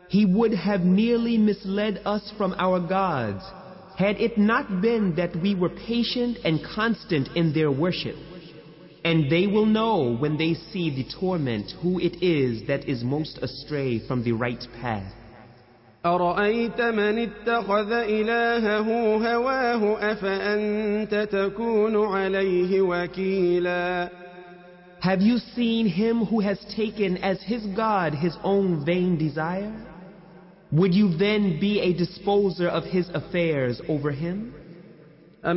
He would have nearly misled us from our gods, had it not been that we were patient and constant in their worship. And they will know when they see the torment who it is that is most astray from the right path. أرأيت من اتخذ إلهه هواه أفأنت تكون عليه وكيلا. Have you seen him who has taken as his God his own vain desire? Would you then be a disposer of his affairs over him?